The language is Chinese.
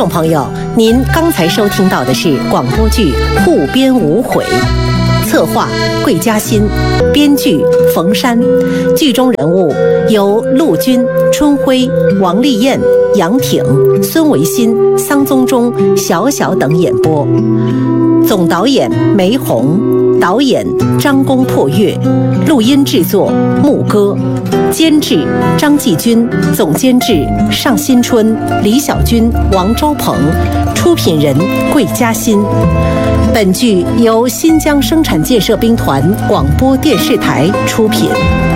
众朋友，您刚才收听到的是广播剧《护边无悔》，策划桂嘉欣，编剧冯山，剧中人物由陆军、春晖、王丽燕、杨挺、孙维新、桑宗忠、小小等演播。总导演梅红，导演张公破月，录音制作牧歌，监制张继军，总监制尚新春、李小军、王周鹏，出品人桂嘉欣。本剧由新疆生产建设兵团广播电视台出品。